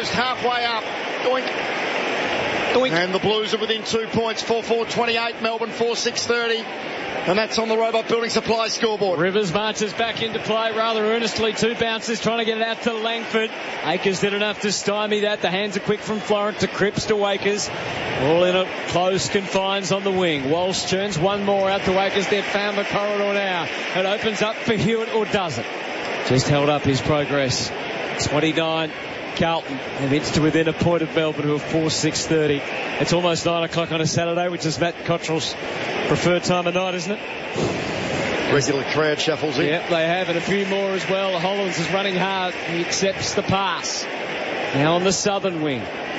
almost halfway up. Doink. Doink. And the Blues are within 2 points. 4-4-28. Melbourne 4-6-30. And that's on the Robot Building Supply scoreboard. Rivers marches back into play rather earnestly. 2 bounces trying to get it out to Langford. Akers did enough to stymie that. The hands are quick from Florent to Cripps to Akers. All in a close confines on the wing. Walsh turns one more out to Akers. They've found the corridor now. It opens up for Hewitt, or does it? Just held up his progress. 29. Carlton have inched to within a point of Melbourne, who are 4-6-30. It's almost 9 o'clock on a Saturday, which is Matt Cottrell's preferred time of night, isn't it? Regular crowd shuffles in. Yep, they have, and a few more as well. Hollins is running hard. He accepts the pass. Now on the southern wing.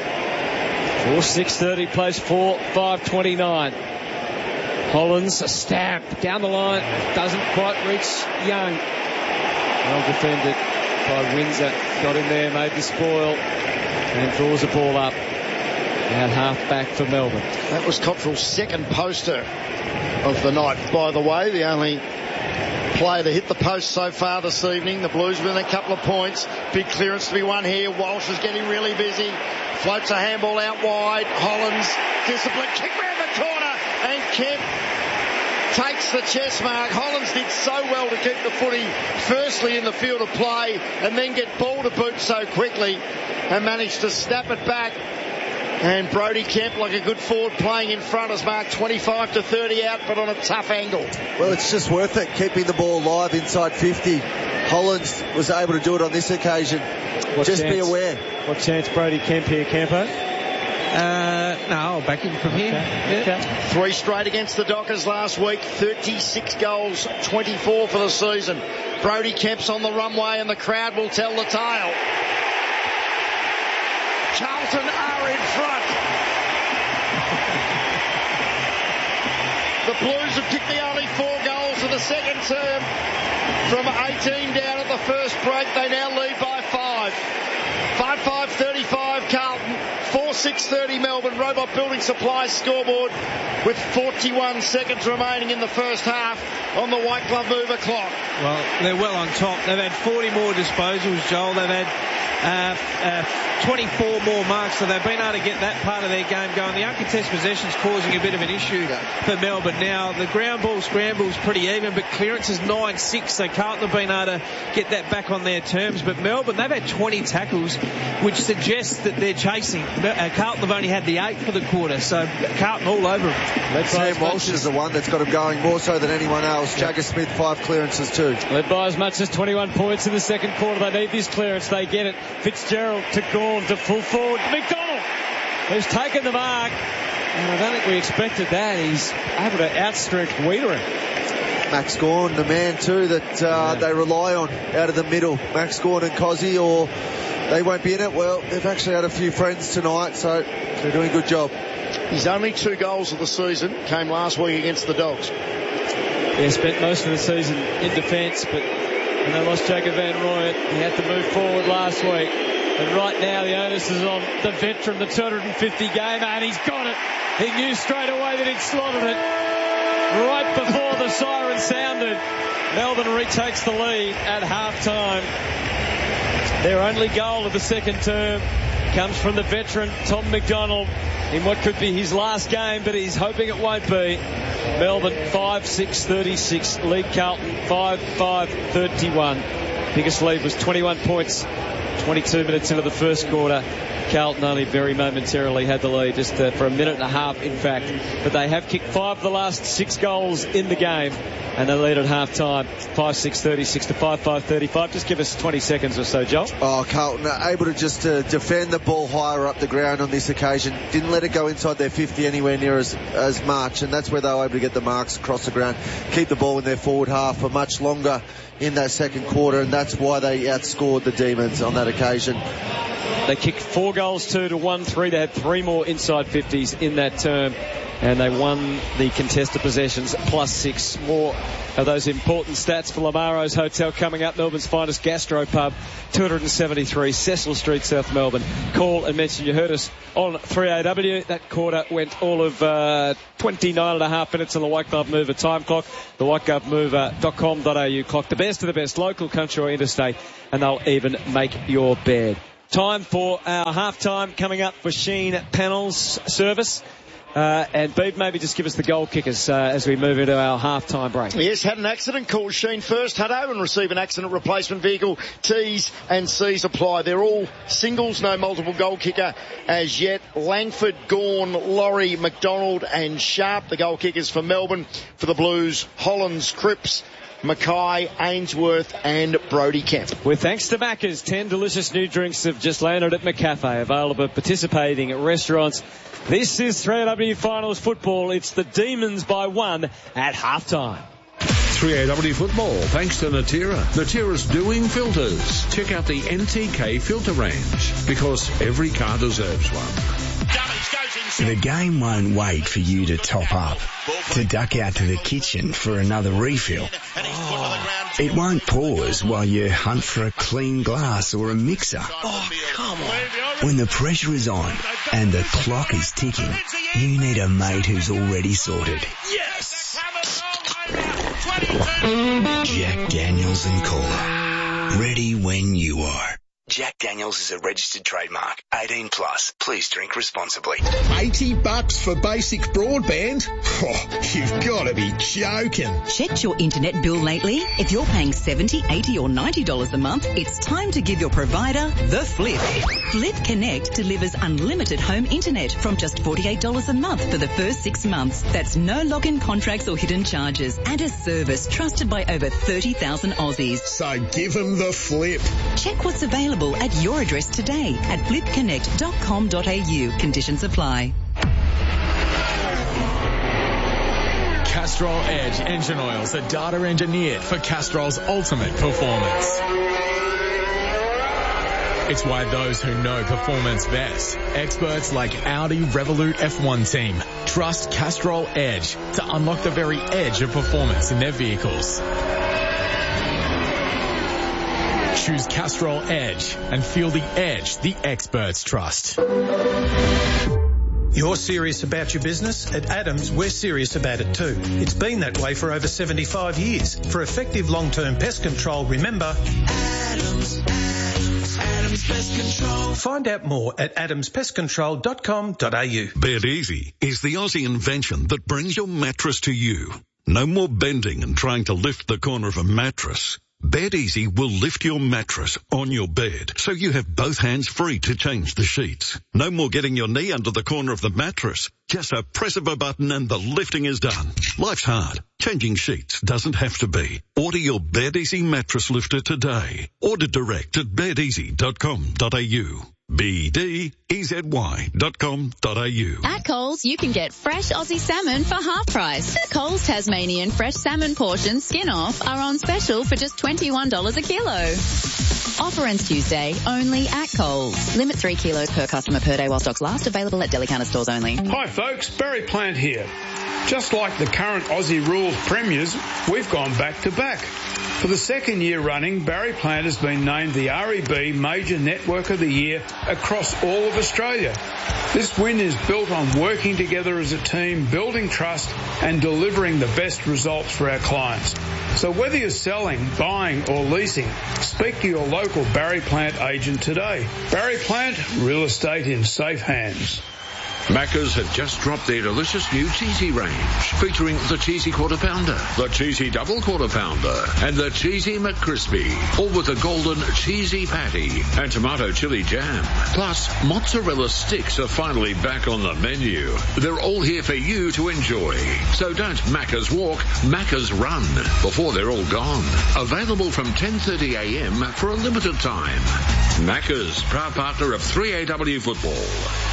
4-6-30 plays 4-5-29. Hollins, a stab down the line. Doesn't quite reach Young. Well defended by Windsor. Got in there, made the spoil, and draws the ball up. At half back for Melbourne. That was Cottrell's second poster of the night, by the way. The only player to hit the post so far this evening. The Blues within a couple of points. Big clearance to be won here. Walsh is getting really busy. Floats a handball out wide. Hollins, discipline, kick round the corner, and Kemp takes the chest mark. Hollins did so well to keep the footy firstly in the field of play and then get ball to boot so quickly and managed to snap it back. And Brody Kemp, like a good forward playing in front, has marked 25-30 out, but on a tough angle. Well, it's just worth it, keeping the ball live inside 50. Hollins was able to do it on this occasion. Be aware. What chance Brody Kemp here, Campo? No, I'll back him from here. Okay. 3 straight against the Dockers last week. 36 goals, 24 for the season. Brody Kemp's on the runway and the crowd will tell the tale. Carlton are in front. The Blues have kicked the only 4 goals of the second term. From 18 down at the first break, they now lead by 5. 5-5-35 Carlton, 4-6-30 Melbourne. Robot Building Supply scoreboard with 41 seconds remaining in the first half on the White Glove Mover clock. Well, they're well on top. They've had 40 more disposals, Joel. They've had 24 more marks, so they've been able to get that part of their game going. The uncontested possession's causing a bit of an issue for Melbourne. Now, the ground ball scramble's pretty even, but clearance is 9-6, so Carlton have been able to get that back on their terms. But Melbourne, they've had 20 tackles, which suggests that they're chasing. Carlton have only had the 8 for the quarter, so Carlton all over them. Sam Walsh is the one that's got him going more so than anyone else. Jagger Smith, 5 clearances too. Led by as much as 21 points in the second quarter. They need this clearance. They get it. Fitzgerald to Gawn to full forward. McDonald, who's taken the mark. And I don't think we expected that. He's able to outstretch Wiedering. Max Gawn, the man too that they rely on out of the middle. Max Gawn and Cozzy, or they won't be in it. Well, they've actually had a few friends tonight, so they're doing a good job. His only 2 goals of the season came last week against the Dogs. Yeah, spent most of the season in defence, but when they lost Jacob Van Rooyen, he had to move forward last week. And right now the onus is on the veteran, the 250 gamer, and he's got it. He knew straight away that he'd slotted it right before the siren sounded. Melbourne retakes the lead at half-time. Their only goal of the second term comes from the veteran, Tom McDonald, in what could be his last game, but he's hoping it won't be. Melbourne 5-6-36, lead Carlton 5-5-31. Biggest lead was 21 points, 22 minutes into the first quarter. Carlton only very momentarily had the lead, just for a minute and a half, in fact. But they have kicked 5 of the last 6 goals in the game, and they lead at half-time, 5-6-36 to 5-5-35. Just give us 20 seconds or so, Joel. Oh, Carlton are able to just defend the ball higher up the ground on this occasion. Didn't let it go inside their 50 anywhere near as much, and that's where they were able to get the marks across the ground, keep the ball in their forward half for much longer in that second quarter, and that's why they outscored the Demons on that occasion. They kicked 4 goals, 2 to 1-3. They had 3 more inside 50s in that term, and they won the contested possessions, plus 6 more of those important stats for Lamaro's Hotel coming up. Melbourne's finest gastro pub, 273 Cecil Street, South Melbourne. Call and mention you heard us on 3AW. That quarter went all of 29.5 minutes on the White Glove Mover time clock, the whiteglovemover.com.au clock. The best of the best, local, country or interstate, and they'll even make your bed. Time for our half-time coming up for Sheen Panels service. And Beeb, maybe just give us the goal kickers as we move into our half-time break. Yes, had an accident. Call Sheen first. Hutto and receive an accident replacement vehicle. T's and C's apply. They're all singles, no multiple goal kicker as yet. Langford, Gawn, Laurie, McDonald and Sharp, the goal kickers for Melbourne. For the Blues, Hollands, Cripps, Mackay, Ainsworth and Brody Kemp. With thanks to Macca's, 10 delicious new drinks have just landed at McCafe, available at participating at restaurants. This is 3AW Finals football. It's the Demons by 1 at halftime. 3AW football, thanks to Natira. Natira's doing filters. Check out the NTK filter range, because every car deserves one. The game won't wait for you to top up, to duck out to the kitchen for another refill. It won't pause while you hunt for a clean glass or a mixer. Oh, come on. When the pressure is on and the clock is ticking, you need a mate who's already sorted. Yes! Jack Daniels and Cola. Ready when you are. Jack Daniels is a registered trademark. 18 plus. Please drink responsibly. $80 for basic broadband? Oh, you've got to be joking. Checked your internet bill lately? If you're paying $70, $80 or $90 a month, it's time to give your provider the flip. Flip Connect delivers unlimited home internet from just $48 a month for the first 6 months. That's no login contracts or hidden charges and a service trusted by over 30,000 Aussies. So give them the flip. Check what's available at your address today at flipconnect.com.au. Conditions apply. Castrol Edge engine oils are data engineered for Castrol's ultimate performance. It's why those who know performance best, experts like Audi Revolut F1 team, trust Castrol Edge to unlock the very edge of performance in their vehicles. Choose Castrol Edge and feel the edge the experts trust. You're serious about your business? At Adams, we're serious about it too. It's been that way for over 75 years. For effective long-term pest control, remember Adams Pest Control. Find out more at adamspestcontrol.com.au. Bed Easy is the Aussie invention that brings your mattress to you. No more bending and trying to lift the corner of a mattress. Bed Easy will lift your mattress on your bed so you have both hands free to change the sheets. No more getting your knee under the corner of the mattress. Just a press of a button and the lifting is done. Life's hard. Changing sheets doesn't have to be. Order your Bed Easy mattress lifter today. Order direct at bedeasy.com.au. BDEZY.com.au. At Coles, you can get fresh Aussie salmon for half price. Coles Tasmanian fresh salmon portions skin off are on special for just $21 a kilo. Offer ends Tuesday, only at Coles. Limit 3 kilos per customer per day while stocks last. Available at Delicana stores only. Hi folks, Barry Plant here. Just like the current Aussie Rules premiers, we've gone back to back. For the second year running, Barry Plant has been named the REB Major Network of the Year across all of Australia. This win is built on working together as a team, building trust and delivering the best results for our clients. So whether you're selling, buying or leasing, speak to your local Barry Plant agent today. Barry Plant, real estate in safe hands. Macca's have just dropped their delicious new cheesy range, featuring the cheesy quarter pounder, the cheesy double quarter pounder, and the cheesy McCrispy, all with a golden cheesy patty and tomato chili jam. Plus, mozzarella sticks are finally back on the menu. They're all here for you to enjoy. So don't Macca's walk, Macca's run, before they're all gone. Available from 10:30 a.m. for a limited time. Macca's, proud partner of 3AW Football.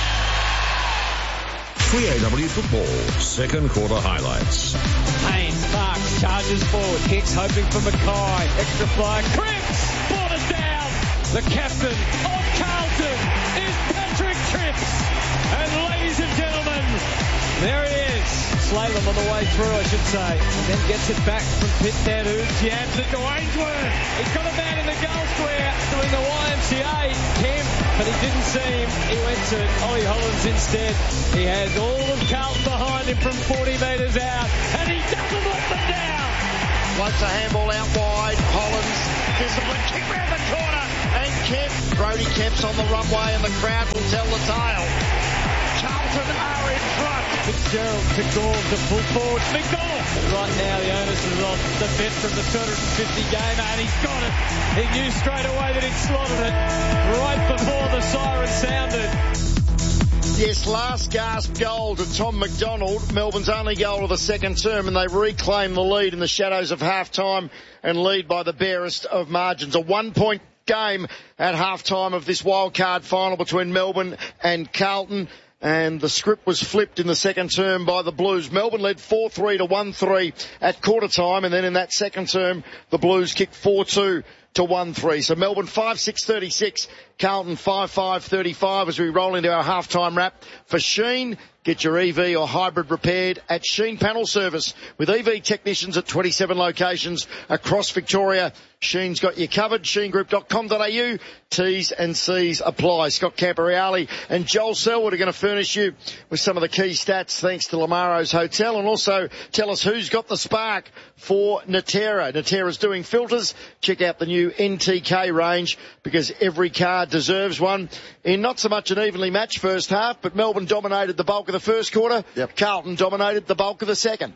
3AW Football, second quarter highlights. Haynes, Marks, charges forward, kicks, hoping for Mackay, extra fly, Cripps, brought it down. The captain of Carlton is Patrick Cripps. And ladies and gentlemen, there he is. Slalom on the way through, I should say. And then gets it back from Pitnadu, jams it to Ainsworth. He's got a man in the goal square doing the YMCA, Kemp, but he didn't see him. He went to Ollie Hollands instead. He has all of Carlton behind him from 40 metres out, and he doesn't let them down. Floats a handball out wide. Hollands, discipline, kick round the corner, and Kemp. Brody Kemp's on the runway and the crowd will tell the tale. Carlton are in front. Fitzgerald to Gorn to pull forward. McDonald. Right now the onus is on the vet from the 250 gamer, and he's got it. He knew straight away that he'd slotted it right before the siren sounded. Yes, last gasp goal to Tom McDonald, Melbourne's only goal of the second term, and they reclaim the lead in the shadows of half-time and lead by the barest of margins. A 1-point game at half-time of this wildcard final between Melbourne and Carlton. And the script was flipped in the second term by the Blues. Melbourne led 4-3 to 1-3 at quarter time, and then in that second term, the Blues kicked 4-2 to 1-3. So Melbourne 5-6-36, Carlton 5-5-35 as we roll into our halftime wrap. For Sheen, get your EV or hybrid repaired at Sheen Panel Service with EV technicians at 27 locations across Victoria. Sheen's got you covered. SheenGroup.com.au. T's and C's apply. Scott Camporeale and Joel Selwood are going to furnish you with some of the key stats thanks to Lamaro's Hotel, and also tell us who's got the spark for Natera. Natera's doing filters. Check out the new NTK range because every car deserves one. In not so much an evenly matched first half, but Melbourne dominated the bulk of the first quarter. Yep. Carlton dominated the bulk of the second.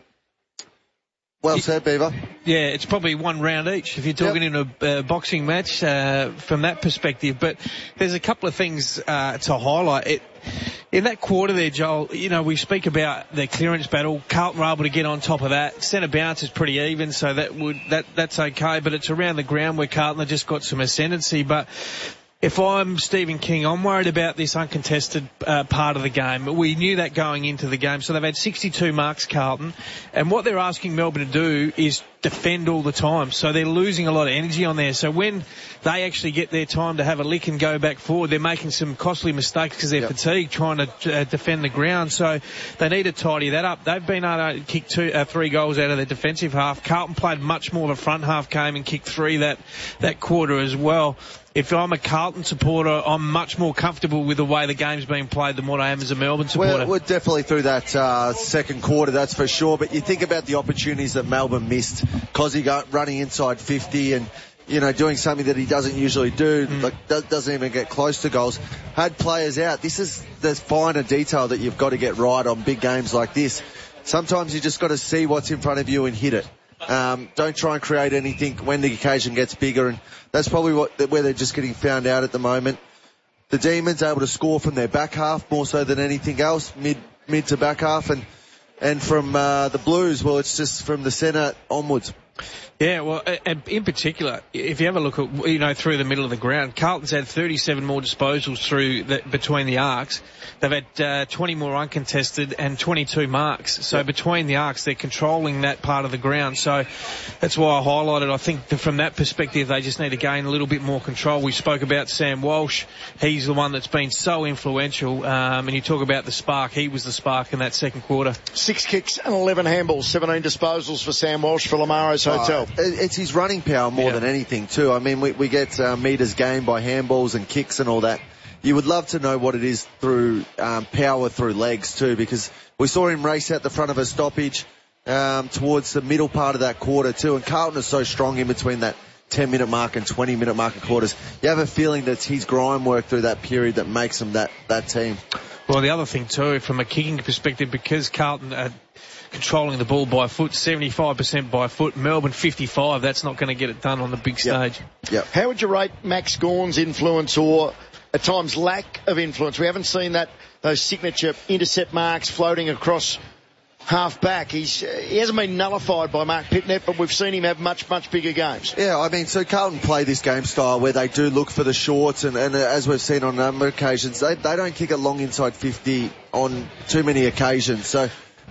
Well said, Beaver. Yeah, it's probably one round each if you're talking in a boxing match from that perspective. But there's a couple of things to highlight. In that quarter there, Joel, you know, we speak about the clearance battle. Carlton were able to get on top of that. Centre bounce is pretty even, so that's okay. But it's around the ground where Carlton have just got some ascendancy. But if I'm Stephen King, I'm worried about this uncontested part of the game. We knew that going into the game. So they've had 62 marks, Carlton. And what they're asking Melbourne to do is defend all the time. So they're losing a lot of energy on there. So when they actually get their time to have a lick and go back forward, they're making some costly mistakes because they're fatigued trying to defend the ground. So they need to tidy that up. They've been able to kick 3 goals out of their defensive half. Carlton played much more of a front half game and kicked 3 that quarter as well. If I'm a Carlton supporter, I'm much more comfortable with the way the game's being played than what I am as a Melbourne supporter. We're definitely through that second quarter, that's for sure. But you think about the opportunities that Melbourne missed. Cozzy running inside 50 and, you know, doing something that he doesn't usually do, doesn't even get close to goals. Had players out. This is the finer detail that you've got to get right on big games like this. Sometimes you just got to see what's in front of you and hit it. Don't try and create anything when the occasion gets bigger, and that's probably where they're just getting found out at the moment. The Demons able to score from their back half more so than anything else, mid to back half, and from the Blues, well, it's just from the centre onwards. Yeah, well, and in particular, if you have a look at, you know, through the middle of the ground, Carlton's had 37 more disposals between the arcs. They've had 20 more uncontested and 22 marks. So between the arcs, they're controlling that part of the ground. So that's why I highlighted, I think from that perspective, they just need to gain a little bit more control. We spoke about Sam Walsh. He's the one that's been so influential. And you talk about the spark. He was the spark in that second quarter. 6 kicks and 11 handballs, 17 disposals for Sam Walsh for Lamaro's Hotel. It's his running power more than anything too. I mean, we get metres gained by handballs and kicks and all that. You would love to know what it is through power through legs too, because we saw him race out the front of a stoppage towards the middle part of that quarter too, and Carlton is so strong in between that 10-minute mark and 20-minute mark in quarters. You have a feeling that's his grind work through that period that makes him that team. Well, the other thing too, from a kicking perspective, because Carlton are controlling the ball by foot, 75% by foot, Melbourne 55, that's not going to get it done on the big stage. Yep. How would you rate Max Gawn's influence, or at times lack of influence? We haven't seen those signature intercept marks floating across half back. He hasn't been nullified by Mark Pitnett, but we've seen him have much, much bigger games. Yeah, I mean, so Carlton play this game style where they do look for the shorts, and as we've seen on a number of occasions, they don't kick it long inside 50 on too many occasions. So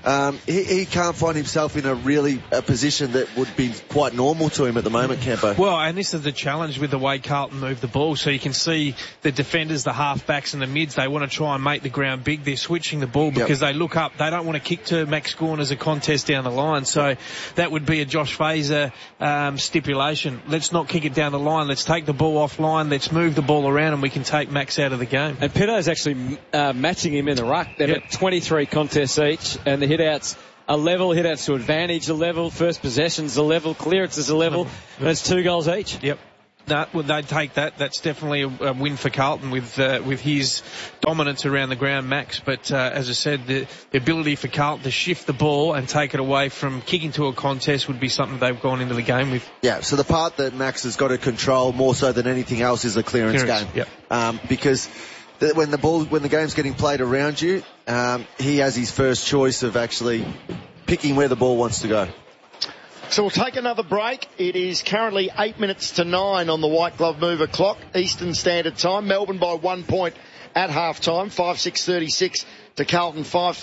he can't find himself in a position that would be quite normal to him at the moment, Campo. Well, and this is the challenge with the way Carlton move the ball. So you can see the defenders, the half-backs and the mids, they want to try and make the ground big. They're switching the ball because they look up. They don't want to kick to Max Gawn as a contest down the line. So that would be a Josh Fazer stipulation. Let's not kick it down the line. Let's take the ball offline. Let's move the ball around and we can take Max out of the game. And Pitto's actually matching him in the ruck. They've had 23 contests each, and the hit-outs a level, hit-outs to advantage a level, first possessions a level, clearances a level, and it's 2 goals each. Yep. Well, they'd take that. That's definitely a win for Carlton with his dominance around the ground, Max. But as I said, the ability for Carlton to shift the ball and take it away from kicking to a contest would be something they've gone into the game with. Yeah, so the part that Max has got to control more so than anything else is the clearance game. Yep. Because when the game's getting played around you, he has his first choice of actually picking where the ball wants to go. So we'll take another break. It is currently 8 minutes to 9 on the White Glove Mover clock, Eastern Standard Time. Melbourne by 1 point at half-time, 5-6-36 to Carlton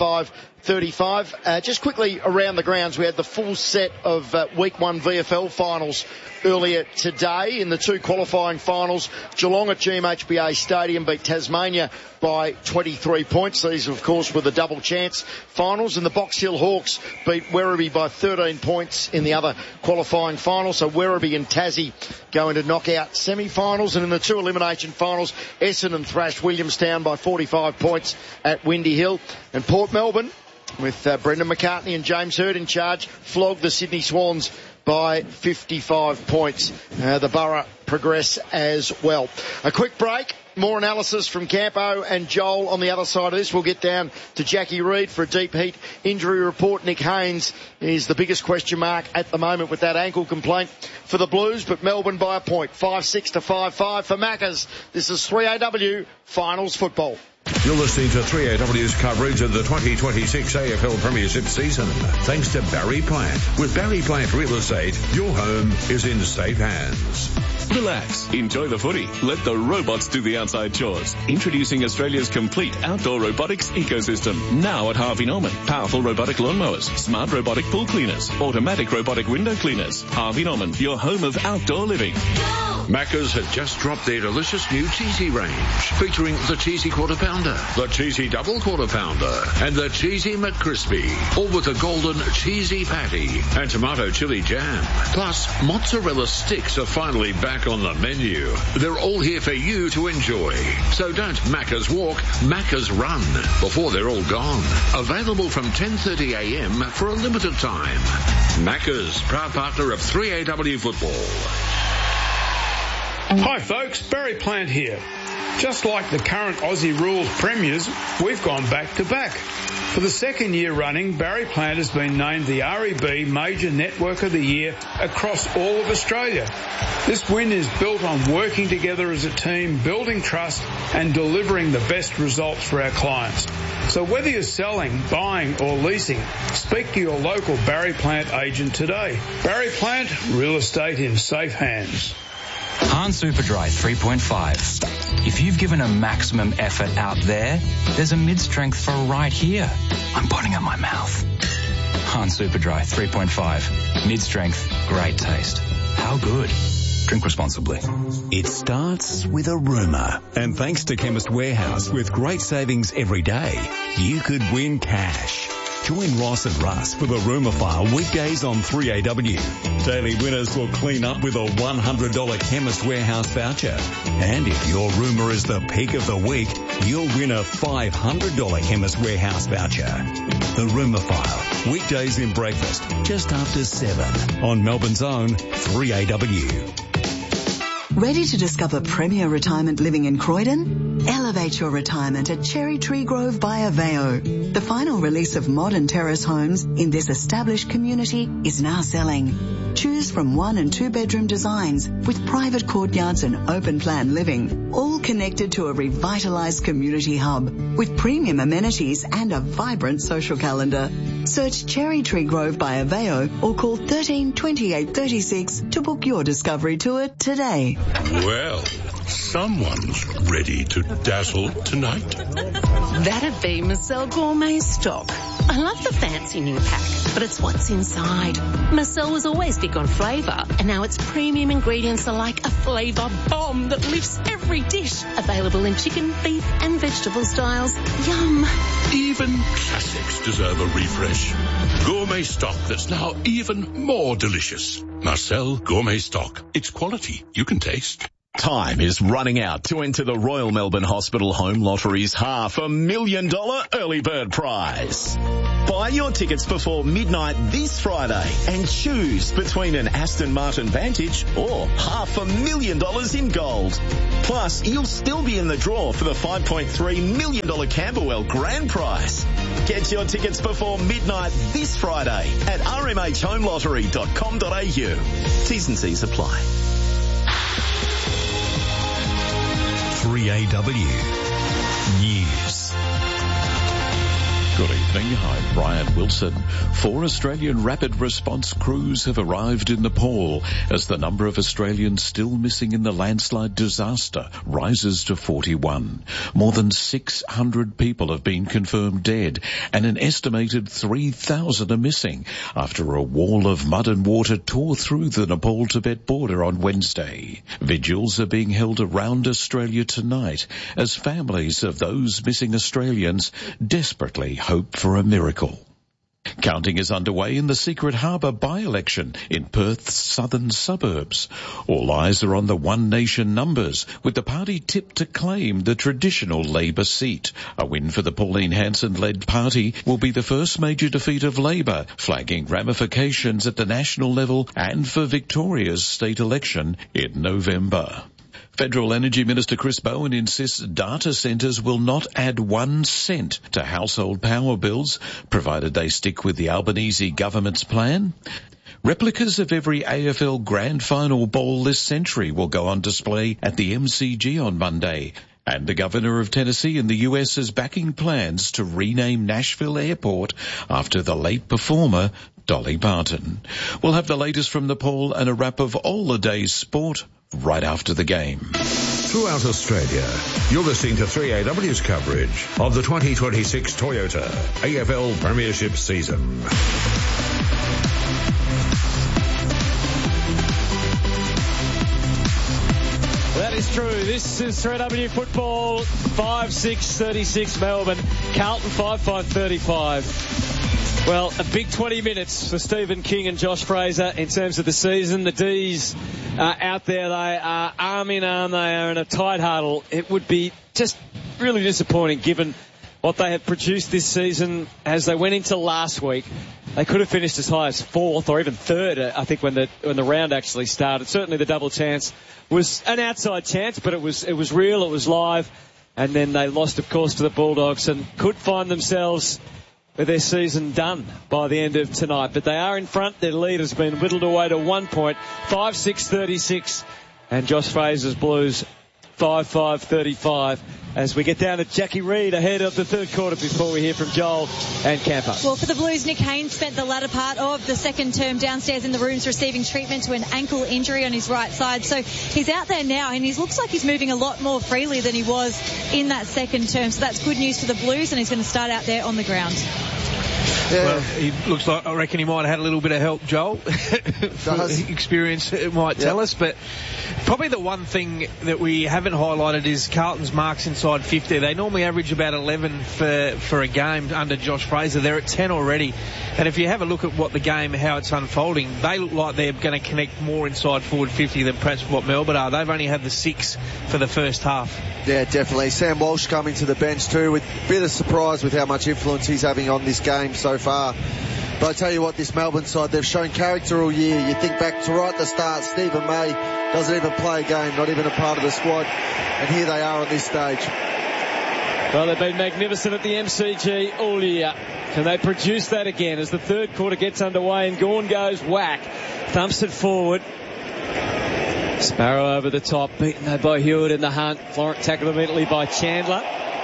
5-5-35. Just quickly around the grounds, we had the full set of Week 1 VFL finals earlier today. In the two qualifying finals, Geelong at GMHBA Stadium beat Tasmania by 23 points. These, of course, were the double chance finals. And the Box Hill Hawks beat Werribee by 13 points in the other qualifying final. So Werribee and Tassie go into knockout semi-finals. And in the two elimination finals, Essendon thrashed Williamstown by 45 points at Windy Hill. And Port Melbourne, with Brendan McCartney and James Hird in charge, flogged the Sydney Swans by 55 points. The Borough progress as well. A quick break. More analysis from Campo and Joel on the other side of this. We'll get down to Jackie Reid for a deep heat injury report. Nick Haynes is the biggest question mark at the moment with that ankle complaint for the Blues, but Melbourne by a point, 5-6 to 5-5 for Maccas. This is 3AW Finals Football. You're listening to 3AW's coverage of the 2026 AFL Premiership season. Thanks to Barry Plant. With Barry Plant Real Estate, your home is in safe hands. Relax. Enjoy the footy. Let the robots do the outside chores. Introducing Australia's complete outdoor robotics ecosystem. Now at Harvey Norman. Powerful robotic lawnmowers, smart robotic pool cleaners, automatic robotic window cleaners. Harvey Norman, your home of outdoor living. Macca's have just dropped their delicious new cheesy range, featuring the cheesy quarter pounder, the cheesy double quarter pounder, and the cheesy McCrispy, all with a golden cheesy patty and tomato chili jam. Plus, mozzarella sticks are finally back on the menu. They're all here for you to enjoy. So don't Macca's walk, Macca's run before they're all gone. Available from 10:30 a.m. for a limited time. Macca's, proud partner of 3AW Football. Hi folks, Barry Plant here. Just like the current Aussie rules premiers, we've gone back to back. For the second year running, Barry Plant has been named the REB Major Network of the Year across all of Australia. This win is built on working together as a team, building trust and delivering the best results for our clients. So whether you're selling, buying or leasing, speak to your local Barry Plant agent today. Barry Plant, real estate in safe hands. Hahn Superdry 3.5. If you've given a maximum effort out there, there's a mid-strength for right here. I'm putting it in my mouth. Hahn Superdry 3.5. Mid-strength, great taste. How good? Drink responsibly. It starts with a rumour. And thanks to Chemist Warehouse, with great savings every day, you could win cash. Join Ross and Russ for the Rumour File weekdays on 3AW. Daily winners will clean up with a $100 Chemist Warehouse voucher. And if your rumour is the peak of the week, you'll win a $500 Chemist Warehouse voucher. The Rumour File, weekdays in breakfast, just after 7 on Melbourne's own 3AW. Ready to discover premier retirement living in Croydon? Elevate your retirement at Cherry Tree Grove by Aveo. The final release of modern terrace homes in this established community is now selling. Choose from 1 and 2 bedroom designs with private courtyards and open plan living, all connected to a revitalized community hub with premium amenities and a vibrant social calendar. Search Cherry Tree Grove by Aveo or call 13 28 36 to book your discovery tour today. Well, someone's ready to dazzle tonight. That'd be Marcel Gourmet Stock. I love the fancy new pack, but it's what's inside. Marcel was always big on flavour, and now its premium ingredients are like a flavour bomb that lifts every dish. Available in chicken, beef and vegetable styles. Yum. Even classics deserve a refresh. Gourmet Stock that's now even more delicious. Marcel Gourmet Stock. It's quality you can taste. Time is running out to enter the Royal Melbourne Hospital Home Lottery's $500,000 early bird prize. Buy your tickets before midnight this Friday and choose between an Aston Martin Vantage or $500,000 in gold. Plus, you'll still be in the draw for the $5.3 million Camberwell grand prize. Get your tickets before midnight this Friday at rmhhomelottery.com.au. T's and C's apply. 3AW News. Good evening. I'm Brian Wilson. 4 Australian rapid response crews have arrived in Nepal as the number of Australians still missing in the landslide disaster rises to 41. More than 600 people have been confirmed dead and an estimated 3,000 are missing after a wall of mud and water tore through the Nepal-Tibet border on Wednesday. Vigils are being held around Australia tonight as families of those missing Australians desperately hope for a miracle. Counting is underway in the Secret Harbour by-election in Perth's southern suburbs. All eyes are on the One Nation numbers, with the party tipped to claim the traditional Labor seat. A win for the Pauline Hanson-led party will be the first major defeat of Labor, flagging ramifications at the national level and for Victoria's state election in November. Federal Energy Minister Chris Bowen insists data centres will not add 1 cent to household power bills, provided they stick with the Albanese government's plan. Replicas of every AFL Grand Final bowl this century will go on display at the MCG on Monday. And the Governor of Tennessee in the US is backing plans to rename Nashville Airport after the late performer Dolly Parton. We'll have the latest from Nepal and a wrap of all the day's sport right after the game. Throughout Australia, you're listening to 3AW's coverage of the 2026 Toyota AFL Premiership season. That is true. This is 3AW football, 5-6-36 Melbourne. Carlton 5-5-35. Well, a big 20 minutes for Stephen King and Josh Fraser in terms of the season. The D's are out there. They are arm in arm. They are in a tight huddle. It would be just really disappointing given what they have produced this season as they went into last week. They could have finished as high as 4th or even 3rd, I think, when the round actually started. Certainly the double chance was an outside chance, but it was real, it was live. And then they lost, of course, to the Bulldogs and could find themselves with their season done by the end of tonight. But they are in front. Their lead has been whittled away to 1 point. 5-6-36. And Josh Fraser's Blues 5-5-35 as we get down to Jackie Reid ahead of the third quarter before we hear from Joel and Camper. Well, for the Blues, Nick Haynes spent the latter part of the second term downstairs in the rooms receiving treatment to an ankle injury on his right side. So he's out there now and he looks like he's moving a lot more freely than he was in that second term. So that's good news for the Blues and he's going to start out there on the ground. Yeah. Well, he looks like, I reckon he might have had a little bit of help, Joel. Experience might tell us, but probably the one thing that we haven't highlighted is Carlton's marks inside 50. They normally average about 11 for a game under Josh Fraser. They're at 10 already. And if you have a look at what the game, how it's unfolding, they look like they're going to connect more inside forward 50 than perhaps what Melbourne are. They've only had the 6 for the first half. Yeah, definitely. Sam Walsh coming to the bench too, with a bit of surprise with how much influence he's having on this game so far. But I tell you what, this Melbourne side, they've shown character all year. You think back to right at the start, Stephen May doesn't even play a game, not even a part of the squad. And here they are on this stage. Well, they've been magnificent at the MCG all year. Can they produce that again as the third quarter gets underway and Gawn goes whack. Thumps it forward. Sparrow over the top, beaten though by Hewitt in the hunt. Florent tackled immediately by Chandler.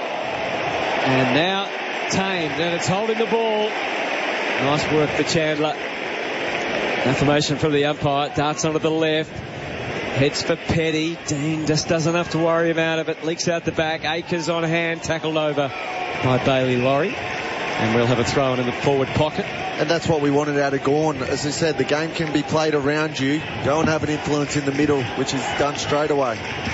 And now tamed, and it's holding the ball. Nice work for Chandler. Information from the umpire. Darts onto the left. Heads for Petty. Dean just doesn't have to worry about it, but leaks out the back. Akers on hand, tackled over by Bailey Laurie. And we'll have a throw in the forward pocket. And that's what we wanted out of Gawn. As I said, the game can be played around you. Go and have an influence in the middle, which is done straight away.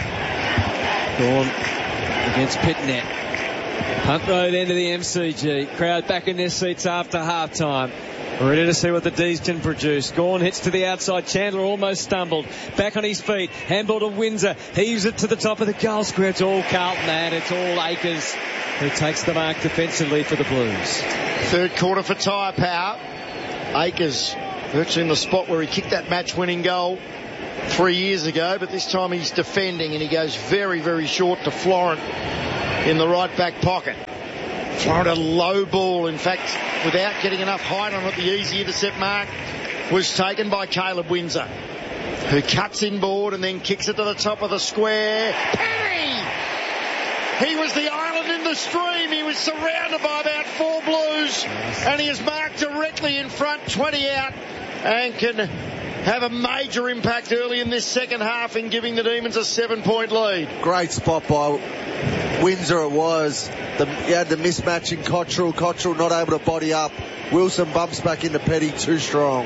Gawn against Pitnet. Hunt Road into the MCG. Crowd back in their seats after half-time. Ready to see what the D's can produce. Gawn hits to the outside. Chandler almost stumbled. Back on his feet. Handball to Windsor. Heaves it to the top of the goal square. It's all Carlton and it's all Akers who takes the mark defensively for the Blues. Third quarter for Tyre Power. Akers virtually in the spot where he kicked that match-winning goal 3 years ago, but this time he's defending and he goes very, very short to Florent in the right back pocket. Florent, a low ball, in fact, without getting enough height on it, the easy intercept mark was taken by Caleb Windsor, who cuts inboard and then kicks it to the top of the square. Penny! He was the island in the stream. He was surrounded by about 4 Blues, and he is marked directly in front, 20 out, and can have a major impact early in this second half in giving the Demons a 7-point lead. Great spot by Windsor it was. He had the mismatch in Cottrell. Cottrell not able to body up. Wilson bumps back into Petty, too strong.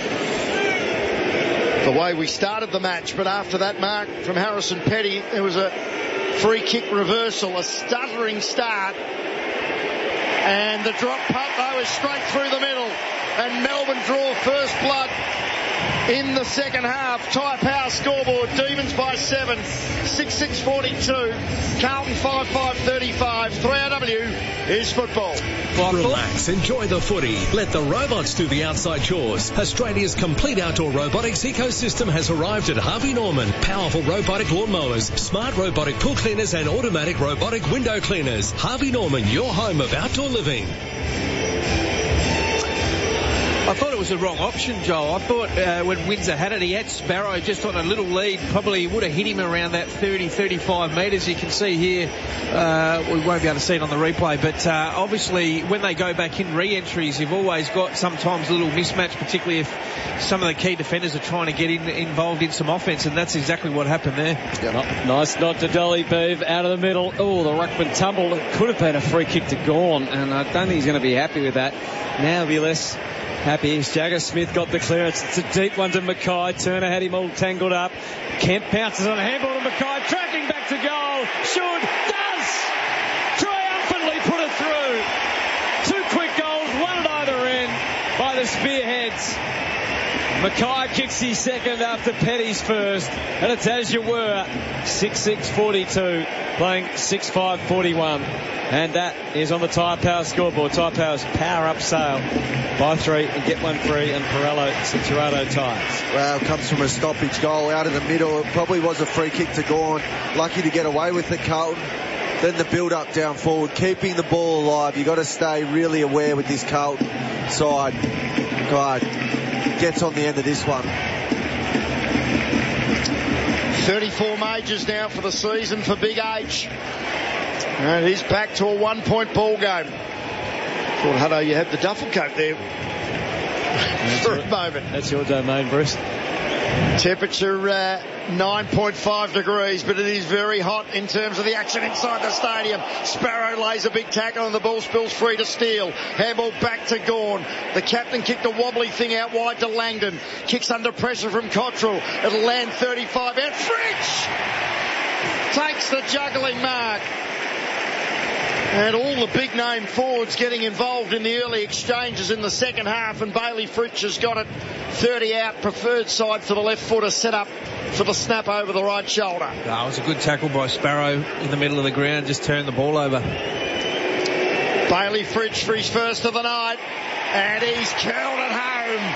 The way we started the match, but after that mark from Harrison Petty, there was a free kick reversal, a stuttering start, and the drop punt though is straight through the middle, and Melbourne draw first blood in the second half. Tyre Power scoreboard, Demons by 7, 6-6-42, Carlton 5-5-35. 3AW is football. Relax, enjoy the footy. Let the robots do the outside chores. Australia's complete outdoor robotics ecosystem has arrived at Harvey Norman. Powerful robotic lawnmowers, smart robotic pool cleaners and automatic robotic window cleaners. Harvey Norman, your home of outdoor living. I thought it was the wrong option, Joel. I thought when Windsor had it, he had Sparrow just on a little lead. Probably would have hit him around that 30-35 metres. You can see here, we won't be able to see it on the replay, but obviously when they go back in re-entries, you've always got sometimes a little mismatch, particularly if some of the key defenders are trying to get involved in some offence, and that's exactly what happened there. Yep. Nice nod to Dolly Beeve out of the middle. Oh, the ruckman tumbled. It could have been a free kick to Gawn, and I don't think he's going to be happy with that. Now he'll be less happy. Jagger Smith got the clearance. It's a deep one to Mackay. Turner had him all tangled up. Kemp bounces on a handball to Mackay. Tracking back to goal. Should, does! Triumphantly put it through. 2 quick goals, one at either end by the Spearheads. Mackay kicks his second after Petty's first, and it's as you were, 6-6-42, playing 6-5-41. And that is on the Tyre Power scoreboard. Tyre Power's power up sale. Buy 3 and get 1 free, and Pirello Cinturato tyres. Well, it comes from a stoppage goal out of the middle. It probably was a free kick to Gawn. Lucky to get away with it, Carlton. Then the build-up down forward, keeping the ball alive. You've got to stay really aware with this Carlton side. God, gets on the end of this one. 34 majors now for the season for Big H. And he's back to a 1-point ball game. Thought, Hutto, you had the duffel coat there for a moment. That's your domain, Bruce. Temperature 9.5 degrees, but it is very hot in terms of the action inside the stadium. Sparrow lays a big tackle and the ball spills free to Steele. Handball back to Gawn. The captain kicked a wobbly thing out wide to Langdon. Kicks under pressure from Cottrell. It'll land 35 out. Fritsch takes the juggling mark. And all the big name forwards getting involved in the early exchanges in the second half, and Bailey Fritsch has got it 30 out, preferred side for the left footer, set up for the snap over the right shoulder. It was a good tackle by Sparrow in the middle of the ground, just turned the ball over. Bailey Fritsch for his first of the night, and he's curled it home.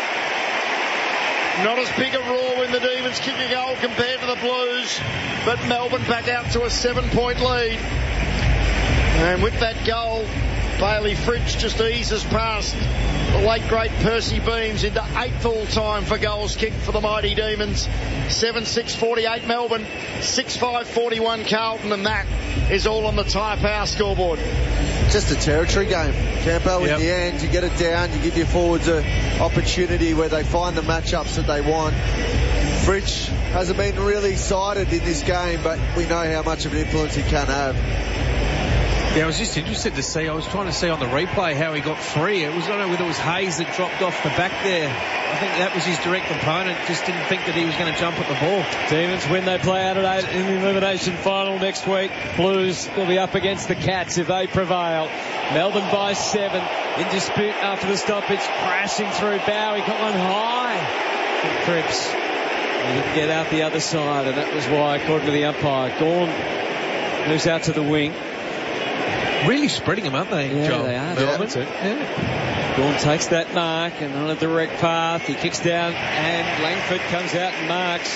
Not as big a roar when the Demons kick a goal compared to the Blues, but Melbourne back out to a 7-point lead. And with that goal, Bailey Fritsch just eases past the late great Percy Beams into 8th all-time for goals kicked for the mighty Demons. 7-6-48 Melbourne, 6-5-41 Carlton, and that is all on the Tyre Power scoreboard. Just a territory game, Campo. In the end, you get it down, you give your forwards an opportunity where they find the matchups that they want. Fritsch hasn't been really excited in this game, but we know how much of an influence he can have. Yeah, I was just interested to see. I was trying to see on the replay how he got free. I don't know whether it was Hayes that dropped off the back there. I think that was his direct opponent. Just didn't think that he was going to jump at the ball. Demons win. They play Adelaide in the elimination final next week. Blues will be up against the Cats if they prevail. Melbourne by 7. In dispute after the stoppage. Crashing through Bowie. Got one high from Cripps. He didn't get out the other side, and that was why, according to the umpire, Gawn moves out to the wing. Really spreading them, aren't they, Yeah, Joel? they are. Melbourne. Yeah. Gawn takes that mark and on a direct path. He kicks down and Langford comes out and marks.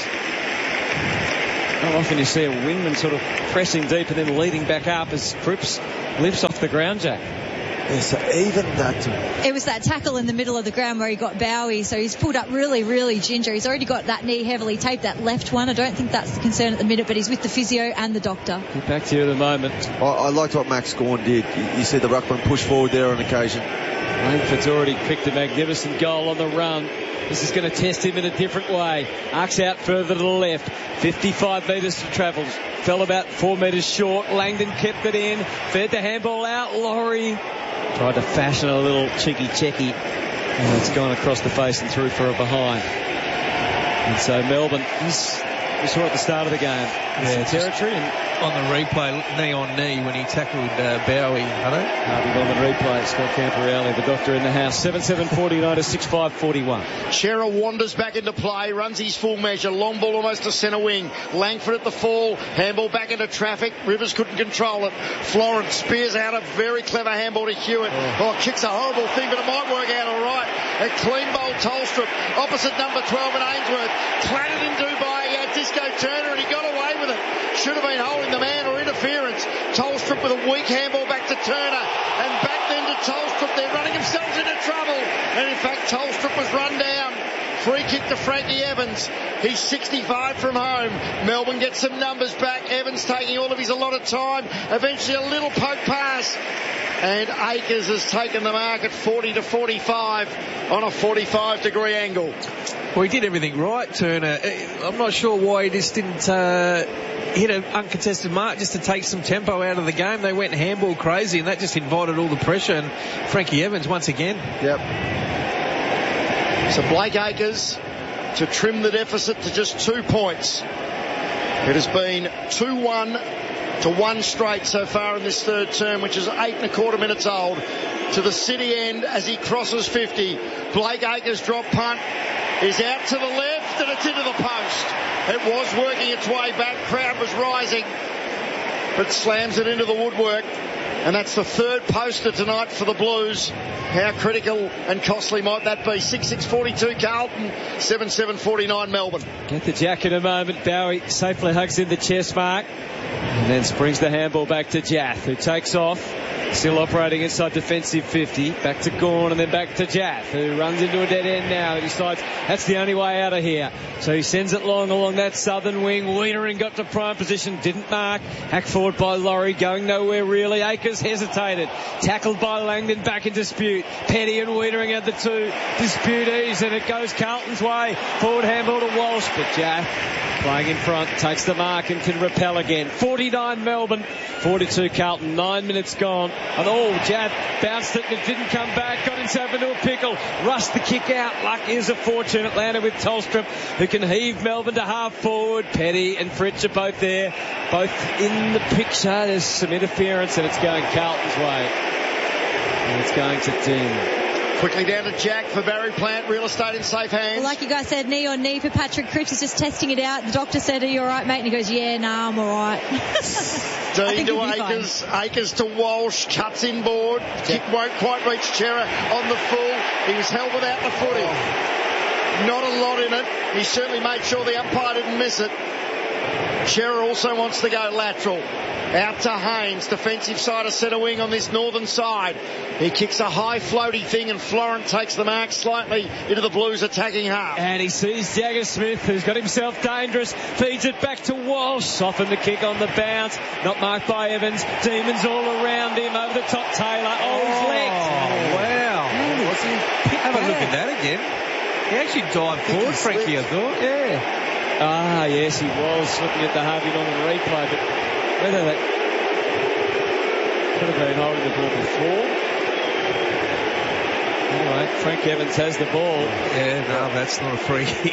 Not often you see a wingman sort of pressing deep and then leading back up as Cripps lifts off the ground, Jack. Yeah, so even that... It was that tackle in the middle of the ground where he got Bowie, so he's pulled up really, really ginger. He's already got that knee heavily taped, that left one. I don't think that's the concern at the minute, but he's with the physio and the doctor. Get back to you in a moment. I liked what Max Gawn did. You see the ruckman push forward there on occasion. Langford's already picked a magnificent goal on the run. This is going to test him in a different way. Arcs out further to the left. 55 metres to travel. Fell about 4 metres short. Langdon kept it in. Fed the handball out. Laurie tried to fashion a little cheeky checky. And it's gone across the face and through for a behind. And so Melbourne, we saw at the start of the game. Yeah, territory. And on the replay, knee on knee when he tackled Bowie. Harvey Norman replay. Scott Camporelli, the doctor in the house. 7-7-49 to 6-5-41. Chera wanders back into play, runs his full measure. Long ball almost to centre wing. Langford at the fall. Handball back into traffic. Rivers couldn't control it. Florence spears out a very clever handball to Hewitt. Kicks a horrible thing, but it might work out all right. A clean bowl Tolstrup opposite number 12 in Ainsworth. Clattered into by Disco Turner, and he got away with it. Should have been holding the man or interference. Tolstrup with a weak handball back to Turner, and back then to Tolstrup. They're running themselves into trouble, and in fact Tolstrup was run down. Free kick to Frankie Evans. He's 65 from home. Melbourne gets some numbers back. Evans taking all of his allotted time. Eventually a little poke pass. And Akers has taken the mark at 40 to 45 on a 45-degree angle. Well, he did everything right, Turner. I'm not sure why he just didn't hit an uncontested mark just to take some tempo out of the game. They went handball crazy, and that just invited all the pressure. And Frankie Evans once again. Yep. So Blake Akers to trim the deficit to just 2 points. It has been 2-1 to 1 straight so far in this third term, which is 8.25 minutes old. To the city end as he crosses 50. Blake Akers' drop punt is out to the left, and it's into the post. It was working its way back. Crowd was rising, but slams it into the woodwork. And that's the third poster tonight for the Blues. How critical and costly might that be? 6-6-42 Carlton, 7-7-49 Melbourne. Get the jack in a moment. Bowie safely hugs in the chest mark and then springs the handball back to Jath, who takes off. Still operating inside defensive 50. Back to Gawn and then back to Jath, who runs into a dead end now. He decides that's the only way out of here. So he sends it long along that southern wing. Wiedering got to prime position, didn't mark. Hacked forward by Laurie, going nowhere really. Akers hesitated. Tackled by Langdon, back in dispute. Petty and Wiedering had the two disputees, and it goes Carlton's way. Forward handball to Walsh, but Jath playing in front, takes the mark and can repel again. 49 Melbourne, 42 Carlton, 9 minutes gone. And Jath bounced it and it didn't come back, got himself into a pickle, rushed the kick out. Luck is a fortune. It landed with Tolstrup, who can heave Melbourne to half forward. Petty and Fritsch are both there, both in the picture. There's some interference and it's going Carlton's way. And it's going to Dean. Quickly down to Jack for Barry Plant. Real estate in safe hands. Well, like you guys said, knee on knee for Patrick Cripps. He's just testing it out. The doctor said, "Are you all right, mate?" And he goes, "Yeah, nah, I'm all right." Dean to Akers. Akers to Walsh. Cuts inboard. Kick won't quite reach Chera on the full. He was held without the footy. Not a lot in it. He certainly made sure the umpire didn't miss it. Chera also wants to go lateral. Out to Haynes, defensive side of centre wing on this northern side. He kicks a high floaty thing and Florent takes the mark slightly into the Blues attacking half. And he sees Jagger Smith, who's got himself dangerous, feeds it back to Walsh. Softened the kick on the bounce, not marked by Evans. Demons all around him, over the top Taylor. He's legged. Wow. Have a look at that again. He actually dived forward, Frankie, I thought. Yeah. Yes, he was looking at the Harvey Norman replay, but whether that could have been holding the ball before. Anyway, Frank Evans has the ball. Yeah, no, that's not a free kick.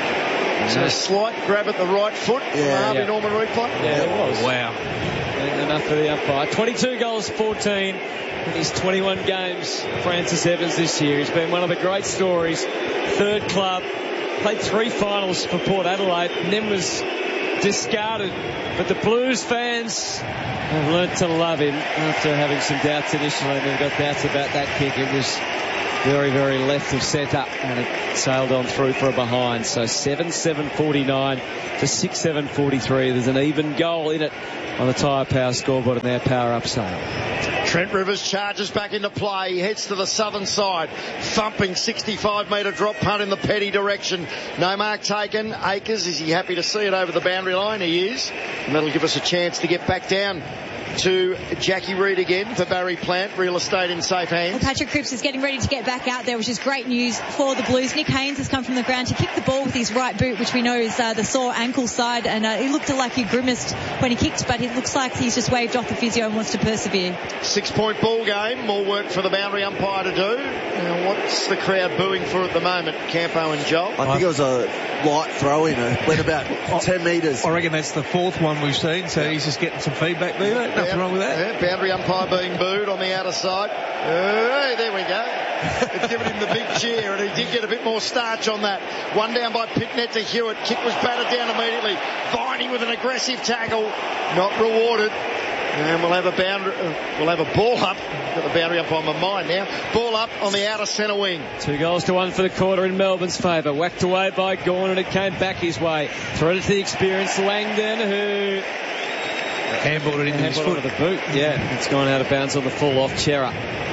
So a slight grab at the right foot. Harvey Norman replay. Yeah, it was. Wow. And enough for the umpire. 22 goals, 14 in his 21 games. Francis Evans this year. He's been one of the great stories. Third club. Played 3 finals for Port Adelaide and then was discarded. But the Blues fans have learnt to love him after having some doubts initially. And they've got doubts about that kick. It was very, very left of centre and it sailed on through for a behind. So 7-7-49 to 6-7-43. There's an even goal in it on the Tyre Power scoreboard and their power up sale. Trent Rivers charges back into play. He heads to the southern side. Thumping 65-metre drop punt in the Petty direction. No mark taken. Akers, is he happy to see it over the boundary line? He is. And that'll give us a chance to get back down to Jackie Reid again for Barry Plant. Real estate in safe hands. Well, Patrick Cripps is getting ready to get back out there, which is great news for the Blues. Nick Haynes has come from the ground to kick the ball with his right boot, which we know is the sore ankle side, and he looked like he grimaced when he kicked, but it looks like he's just waved off the physio and wants to persevere. 6-point ball game. More work for the boundary umpire to do. Now, what's the crowd booing for at the moment, Campo and Joel? I think it was a light throw in. It went about 10 metres. I reckon that's the 4th one we've seen, so he's just getting some feedback there. Nothing wrong with that. Yeah, boundary umpire being booed on the outer side. Hey, there we go. It's given him the big cheer, and he did get a bit more starch on that. One down by Picknett to Hewitt. Kick was batted down immediately. Viney with an aggressive tackle. Not rewarded. And we'll have a ball up. Got the boundary up on my mind now. Ball up on the outer centre wing. 2 goals to 1 for the quarter in Melbourne's favour. Whacked away by Gawn and it came back his way. Thrown it to the experienced Langdon, who handballed it into his foot. The boot. Yeah, it's gone out of bounds on the full off Chera.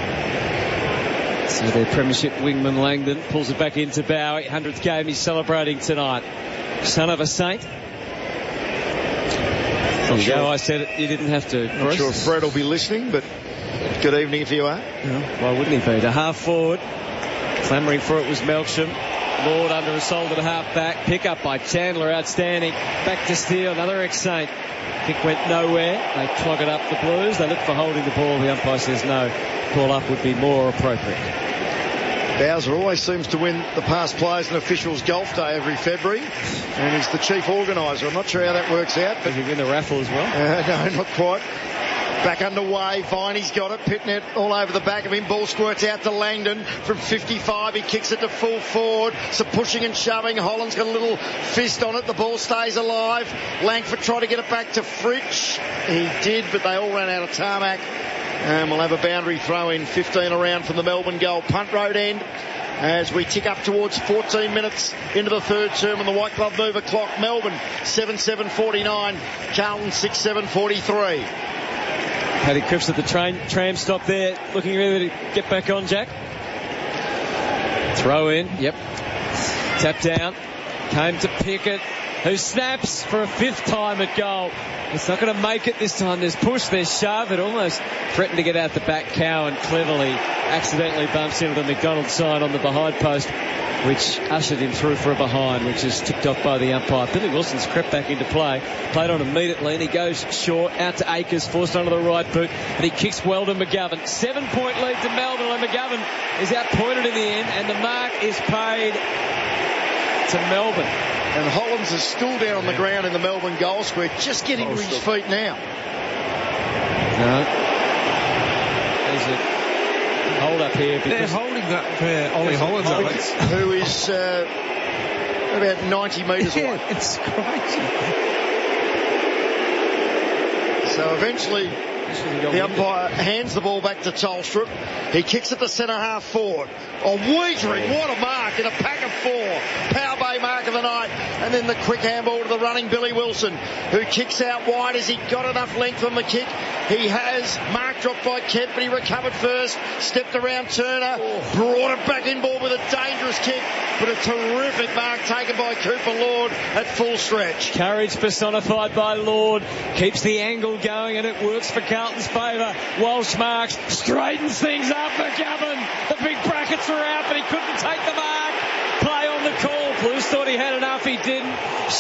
So their premiership wingman Langdon pulls it back into Bowie. 100th game he's celebrating tonight. Son of a saint. Sure. I said it, you didn't have to. Not sure if Fred will be listening, but good evening if you are. Why wouldn't he be? To half forward, clamouring for it was Melksham. Lord under assault at half back. Pick up by Chandler, outstanding. Back to Steele, another ex-Saint. Kick went nowhere. They clog it up the Blues. They look for holding the ball. The umpire says no. Call up would be more appropriate. Bowser always seems to win the past players and officials golf day every February, and he's the chief organiser. I'm not sure how that works out. But he win the raffle as well? No, not quite. Back underway. Viney's got it. Pitnet all over the back of him. Ball squirts out to Langdon from 55. He kicks it to full forward. So pushing and shoving. Holland's got a little fist on it. The ball stays alive. Langford tried to get it back to Fritsch. He did, but they all ran out of tarmac. And we'll have a boundary throw in. 15 around from the Melbourne goal. Punt road end as we tick up towards 14 minutes into the third term on the White Glove Mover clock. Melbourne 7-7-49. Carlton 6-7-43. Paddy Cripps at the tram stop there, looking ready to get back on, Jack. Throw in, yep. Tap down, came to Pickett, who snaps for a 5th time at goal. It's not going to make it this time. There's push, there's shove. It almost threatened to get out the back. Cowan cleverly accidentally bumps into the McDonald's sign on the behind post, which ushered him through for a behind, which is tipped off by the umpire. Billy Wilson's crept back into play, played on immediately, and he goes short, out to Akers, forced onto the right boot, and he kicks well to McGovern. 7-point lead to Melbourne, and McGovern is outpointed in the end, and the mark is paid to Melbourne. And Hollands is still down on the ground in the Melbourne goal square, just getting to his feet now. No. There's a hold up here. They're holding up Ollie Hollands, Alex. Who is about 90 metres away. It's crazy. So eventually the umpire hands the ball back to Tolstrup. He kicks it to centre half forward. Oh, Weitering, what a mark in a pack of 4. Power Bay mark of the night. And then the quick handball to the running Billy Wilson, who kicks out wide. Has he got enough length on the kick? He has. Mark dropped by Kent, but he recovered first. Stepped around Turner. Brought it back in ball with a dangerous kick. But a terrific mark taken by Cooper Lord at full stretch. Courage personified by Lord. Keeps the angle going, and it works for Carlton's favour. Walsh marks, straightens things up. McGovern, the big brackets were out, but he couldn't take the mark. Play on the call. Blues thought he had enough. He didn't. Sharp back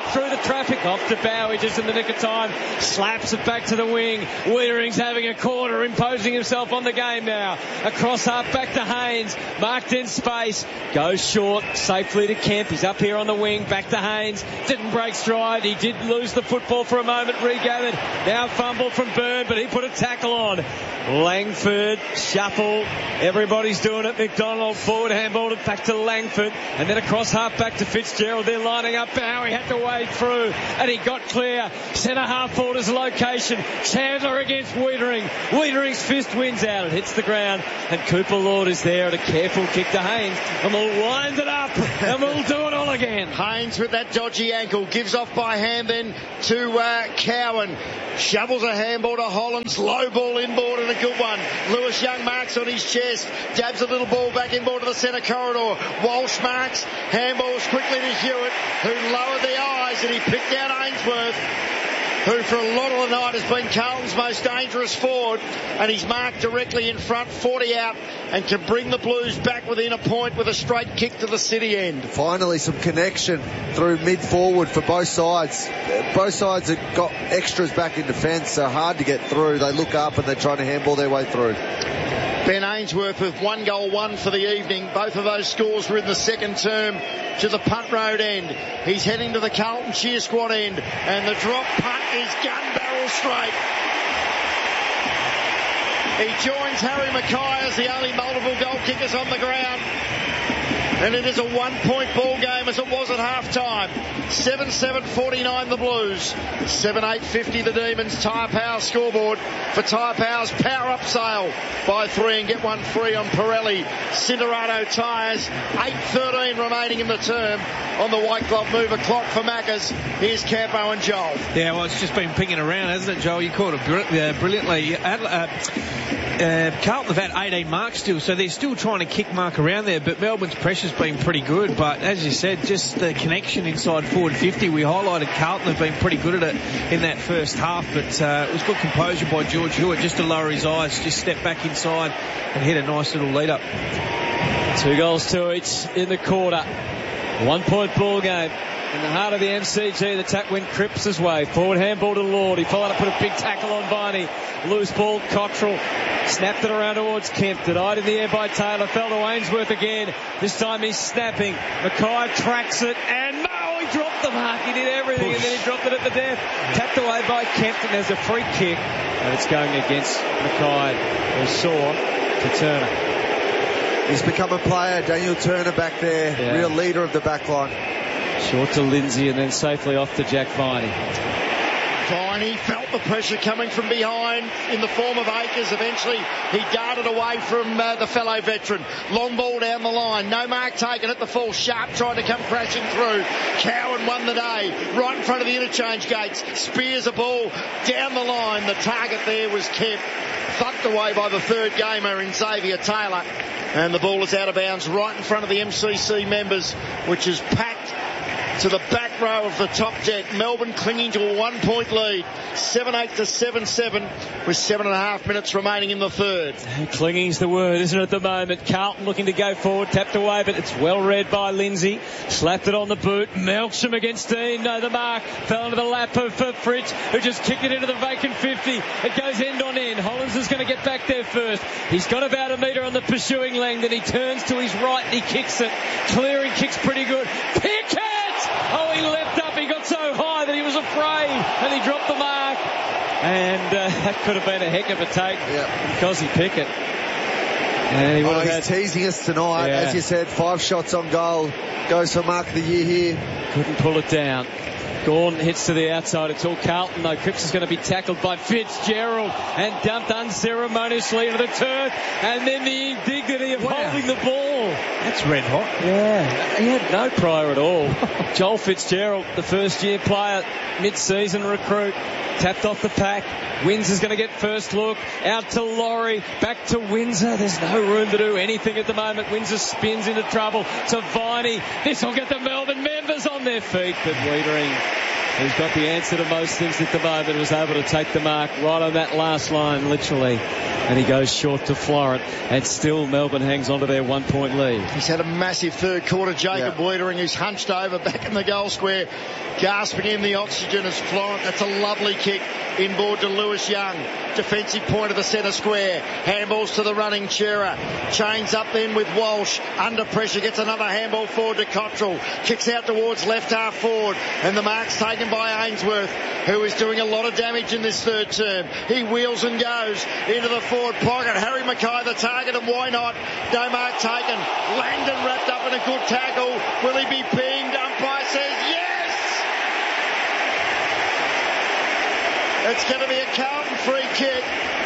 get through the traffic. Off to Bowie just in the nick of time. Slaps it back to the wing. Wiedering's having a corner, imposing himself on the game now. Across half back to Haynes. Marked in space. Goes short. Safely to Kemp. He's up here on the wing. Back to Haynes. Didn't break stride. He did lose the football for a moment. Regathered. Now fumble from Byrne, but he put a tackle on. Langford. Shuffle. Everybody's doing it. McDonald forward handballed it back to Langford. And then across half back to Fitzgerald. They're lining up. Bowie had to wade through. And he got clear. Centre half forward location. Chandler against Wiedering. Wiedering's fist wins out. It hits the ground. And Cooper Lord is there at a careful kick to Haynes. And we'll wind it up. And we'll do it all again. Haynes with that dodgy ankle. Gives off by hand then to Cowan. Shovels a handball to Hollands. Low ball inboard and a good one. Lewis Young marks on his chest. Dabs a little ball back inboard to the centre corridor. Walsh marks. Handballs quickly to Hewitt, who lowered the eyes and he picked out Ainsworth, who for a lot of the night has been Carlton's most dangerous forward, and he's marked directly in front, 40 out, and can bring the Blues back within a point with a straight kick to the city end. Finally some connection through mid-forward for both sides. Both sides have got extras back in defence, so hard to get through. They look up and they're trying to handball their way through. Ben Ainsworth with 1 goal, 1 for the evening. Both of those scores were in the second term to the punt road end. He's heading to the Carlton cheer squad end, and the drop punt is gun barrel straight. He joins Harry Mackay as the only multiple goal kickers on the ground. And it is a 1-point ball game as it was at half time. 7-7-49 the Blues. 7-8-50 the Demons. Tyre Power scoreboard for Tyre Power's Power Up sale. Buy 3 and get 1 free on Pirelli Cinderado tyres. 8:13 remaining in the term on the White Glove Mover clock for Maccas. Here's Campo and Joel. Yeah, well, it's just been pinging around, hasn't it, Joel? You caught it brilliantly. Carlton have had 18 marks still, so they're still trying to kick mark around there, but Melbourne's pressure's been pretty good. But as you said, just the connection inside forward 50, we highlighted Carlton have been pretty good at it in that first half, but it was good composure by George Hewitt just to lower his eyes, just step back inside and hit a nice little lead up. 2 goals to each in the quarter. 1-point ball game. In the heart of the MCG, the tap went Cripps' way. Forward handball to Lord. He followed up, put a big tackle on Viney. Loose ball, Cottrell. Snapped it around towards Kemp. Denied in the air by Taylor. Fell to Ainsworth again. This time he's snapping. Mackay tracks it. And no, he dropped the mark. He did everything. Push. And then he dropped it at the death. Tapped away by Kemp. And there's a free kick. And it's going against Mackay. Or Saw to Turner. He's become a player. Daniel Turner back there. Yeah. Real leader of the back line. Short to Lindsay and then safely off to Jack Viney. Viney felt the pressure coming from behind in the form of Akers. Eventually he darted away from the fellow veteran. Long ball down the line. No mark taken at the full. Sharp tried to come crashing through. Cowan won the day. Right in front of the interchange gates. Spears a ball down the line. The target there was kept. Thumped away by the third gamer in Xavier Taylor. And the ball is out of bounds right in front of the MCC members, which is packed to the back row of the top deck. Melbourne clinging to a 1-point lead. 7-8 to 7-7 with 7.5 minutes remaining in the third. Clinging's the word, isn't it, at the moment? Carlton looking to go forward, tapped away, but it's well read by Lindsay. Slapped it on the boot. Melksham against Dean. No, the mark fell into the lap of Fritz, who just kicked it into the vacant 50. It goes end on end. Hollands is going to get back there first. He's got about a metre on the pursuing lane. Then he turns to his right and he kicks it. Clearing kicks pretty good. Pickett! Oh, he leapt up. He got so high that he was afraid and he dropped the mark. And that could have been a heck of a take because he Pickett. And he he's teasing us tonight. Yeah. As you said, 5 shots on goal. Goes for mark of the year here. Couldn't pull it down. Gawn hits to the outside. It's all Carlton, though. Cripps is going to be tackled by Fitzgerald and dumped unceremoniously into the turf. And then the indignity of holding the ball. That's red hot. Yeah. He had no prior at all. Joel Fitzgerald, the first-year player, mid-season recruit, tapped off the pack. Windsor's going to get first look. Out to Laurie. Back to Windsor. There's no room to do anything at the moment. Windsor spins into trouble to Viney. This will get the Melbourne members on their feet. But Wiedering, who's got the answer to most things at the moment, was able to take the mark right on that last line, literally. and he goes short to Florent, and still Melbourne hangs on to their 1 point lead. He's had a massive third quarter. Jacob Wiedering, who's hunched over back in the goal square, gasping in the oxygen as Florent. That's a lovely kick inboard to Lewis Young. Defensive point of the centre square. Handballs to the running Chera. Chains up then with Walsh. Under pressure, gets another handball forward to Cottrell. Kicks out towards left half forward. And the mark's taken by Ainsworth, who is doing a lot of damage in this third term. He wheels and goes into the forward pocket. Harry Mackay the target, and why not? No mark taken. Langdon wrapped up in a good tackle. Will he be pinged? Umpire says yes! It's going to be a Carlton free kick.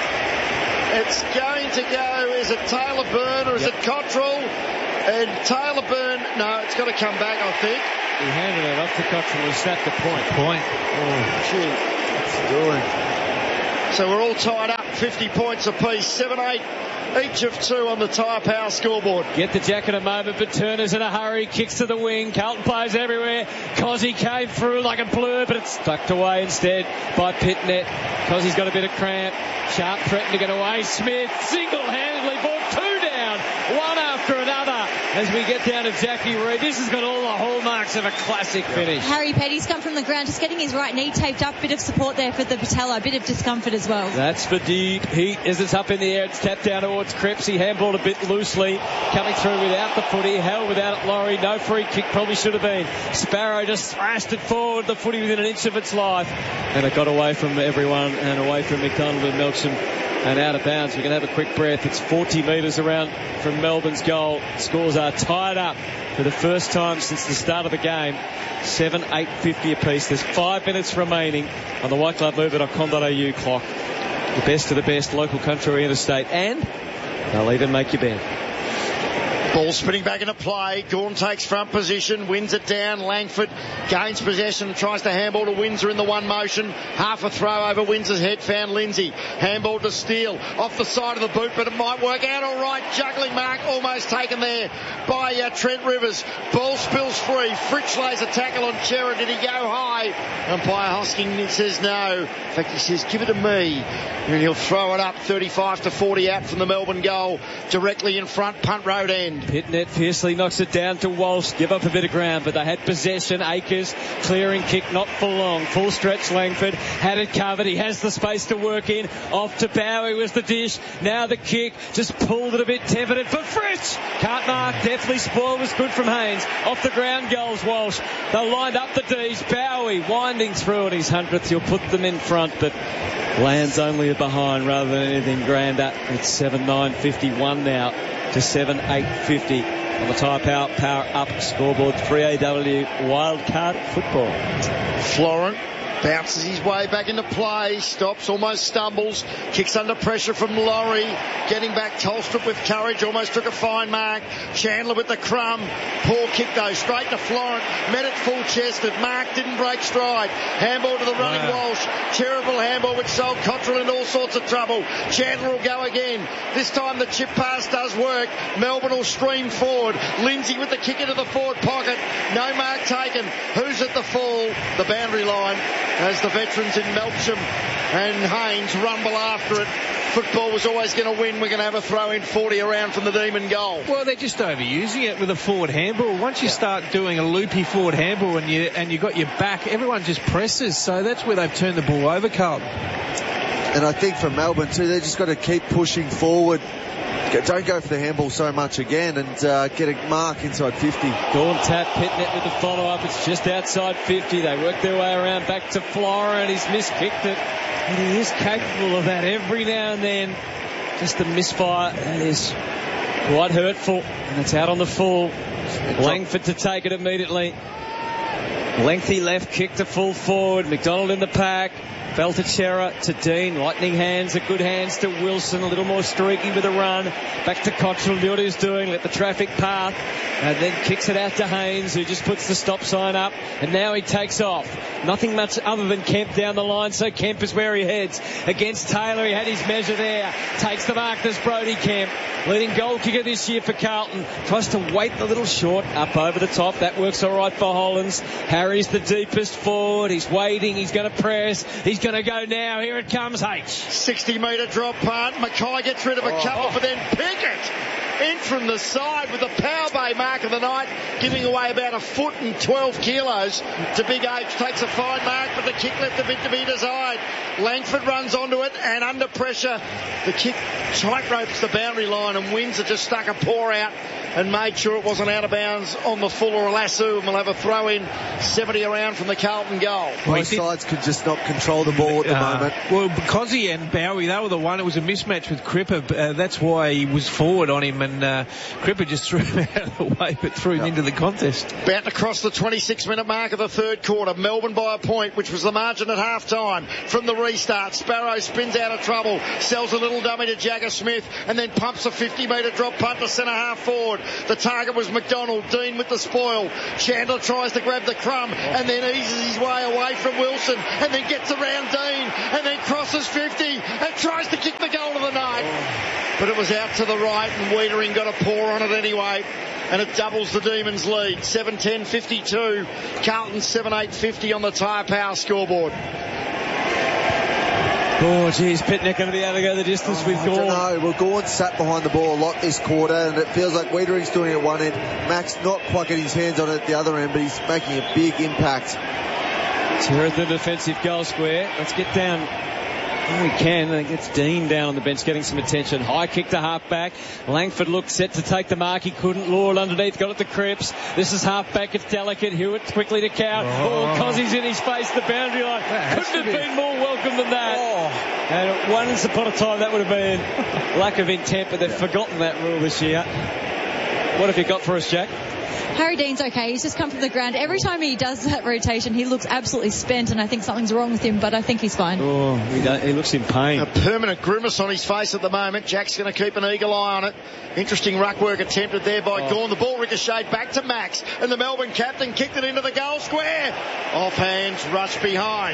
It's going to go, is it Taylor Byrne or is it Cottrell? And Taylor Byrne, no, it's got to come back, I think. He handed it off to Cottrell, who snapped the point. Oh, gee. What's doing? So we're all tied up, 50 points apiece, 7-8. Each of 2 on the Tyre Power scoreboard. Get the jacket a moment, but Turner's in a hurry. Kicks to the wing. Carlton players everywhere. Cozzy came through like a blur, but it's tucked away instead by Pitnet. Cozzy's got a bit of cramp. Sharp threatened to get away. Smith single-handedly brought 2 down, one after another. As we get down to Jackie Reid, this has got all the hallmarks of a classic finish. Harry Petty's come from the ground, just getting his right knee taped up. Bit of support there for the patella, a bit of discomfort as well. That's for deep heat as it's up in the air. It's tapped down towards Cripps. He handballed a bit loosely, coming through without the footy. Held without it, Laurie. No free kick, probably should have been. Sparrow just thrashed it forward, the footy within an inch of its life. And it got away from everyone and away from McDonald and Melksham and out of bounds. We can have a quick breath. It's 40 metres around from Melbourne's goal. Scores are tied up for the first time since the start of the game. 7-8-50 apiece. There's 5 minutes remaining on the whiteglovemover.com.au clock. The best of the best, local, country, interstate, and they'll even make you bet. Ball spinning back into play. Gawn takes front position, wins it down. Langford gains possession, tries to handball to Windsor in the one motion. Half a throw over Windsor's head, found Lindsay. Handball to Steele, off the side of the boot, but it might work out all right. Juggling mark, almost taken there by Trent Rivers. Ball spills free. Fritsch lays a tackle on Chera. Did he go high? Umpire Hosking says no. In fact, he says, give it to me. And he'll throw it up 35-40 out from the Melbourne goal, directly in front, punt road end. Pitnet fiercely knocks it down to Walsh. Give up a bit of ground, but they had possession. Akers clearing kick, not for long. Full stretch Langford had it covered. He has the space to work in. Off to Bowie was the dish. Now the kick, just pulled it a bit, tempered it for Fritsch. Can't mark, definitely spoiled, was good from Haynes. Off the ground goals Walsh. They lined up the D's. Bowie winding through at his 100th. You'll put them in front, but lands only behind rather than anything grander. It's 7-9-51 now to 7-8-50 on the Tyre Power Up scoreboard. 3AW Wildcard Football. Florent bounces his way back into play, stops, almost stumbles, kicks under pressure from Laurie, getting back. Tolstrup with courage, almost took a fine mark. Chandler with the crumb, poor kick though, straight to Florent, met it full chested. Mark didn't break stride. Handball to the running Walsh, terrible handball which sold Cottrell into all sorts of trouble. Chandler will go again. This time the chip pass does work. Melbourne will stream forward. Lindsay with the kick into the forward pocket. No mark taken. Who's at the full? The boundary line, as the veterans in Melksham and Haynes rumble after it. Football was always going to win. We're going to have a throw in 40 around from the Demon goal. Well, they're just overusing it with a forward handball. Once you start doing a loopy forward handball and you got your back, everyone just presses. So that's where they've turned the ball over, Carlton. And I think for Melbourne too, they've just got to keep pushing forward. Don't go for the handball so much again and get a mark inside 50. Dawn tap, Pitnet with the follow-up. It's just outside 50. They work their way around back to Florent. He's miskicked it. And he is capable of that every now and then. Just a misfire. That is quite hurtful. And it's out on the full. Langford to take it immediately. Lengthy left kick to full forward. McDonald in the pack. Fell to Chera, to Dean, lightning hands, a good hands to Wilson, a little more streaky with a run. Back to Cottrell, knew what he was doing, let the traffic path, and then kicks it out to Haynes, who just puts the stop sign up, and now he takes off. Nothing much other than Kemp down the line, so Kemp is where he heads. Against Taylor, he had his measure there. Takes the mark, there's Brody Kemp. Leading goal kicker this year for Carlton. Tries to weight the little short up over the top. That works all right for Hollands. Harry's the deepest forward. He's waiting. He's going to press. He's going going to go now. Here it comes, H. 60-metre drop punt. Mackay gets rid of a couple, but then Pickett in from the side with the Power Bay mark of the night, giving away about 1 foot and 12 kilos to Big H. Takes a fine mark, but the kick left a bit to be desired. Langford runs onto it, and under pressure, the kick tight ropes the boundary line, and Windsor just stuck a paw out and made sure it wasn't out of bounds on the full or a lasso, and we'll have a throw in 70 around from the Carlton goal. Both sides could just not control the ball at the moment. Well, Cozzy and Bowie, they were the one. It was a mismatch with Cripper. That's why he was forward on him, and Cripper just threw him out of the way, but threw him into the contest. About to cross the 26-minute mark of the third quarter. Melbourne by a point, which was the margin at half-time. From the restart, Sparrow spins out of trouble, sells a little dummy to Jagger Smith, and then pumps a 50-metre drop punt to centre-half forward. The target was McDonald. Dean with the spoil. Chandler tries to grab the crumb and then eases his way away from Wilson and then gets around Dean and then crosses 50 and tries to kick the goal of the night. But it was out to the right, and Wiedering got a paw on it anyway, and it doubles the Demons' lead. 7-10-52. Carlton 7-8-50 on the Tyre Power scoreboard. Oh, geez, Pitnick going to be able to go the distance with Gawn. No, well, Gawn sat behind the ball a lot this quarter, and it feels like Wiedering's doing it at one end. Max not quite getting his hands on it at the other end, but he's making a big impact. So we're at the defensive goal square. Let's get down when we can. I think it's Dean down on the bench getting some attention. High kick to half-back. Langford looked set to take the mark. He couldn't. Lure it underneath. Got it to Cripps. This is half-back. It's delicate. Hewitt quickly to count. Cozzy's in his face. The boundary line. Couldn't have been more welcome than that. And once upon a time that would have been lack of intent, but they've forgotten that rule this year. What have you got for us, Jack? Harry Dean's okay. He's just come from the ground. Every time he does that rotation, he looks absolutely spent, and I think something's wrong with him, but I think he's fine. Oh, he looks in pain. A permanent grimace on his face at the moment. Jack's going to keep an eagle eye on it. Interesting ruck work attempted there by Gawn. The ball ricocheted back to Max, and the Melbourne captain kicked it into the goal square. Off hands, rush behind.